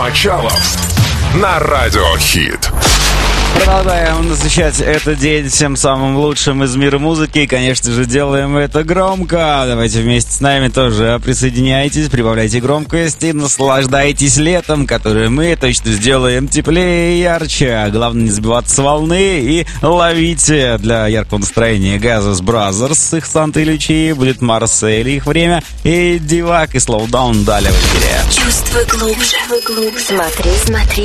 Мочалов на Радиохит. Продолжаем насыщать этот день всем самым лучшим из мира музыки. И, конечно же, делаем это громко. Давайте вместе с нами тоже присоединяйтесь, прибавляйте громкость и наслаждайтесь летом, которое мы точно сделаем теплее и ярче. А главное, не забиваться с волны и ловите для яркого настроения Газос Brothers с их Сантой Лючи. Будет Марсель, их время. И Дивак и Слоудаун далее в эфире. Чувствуй глубже. Смотри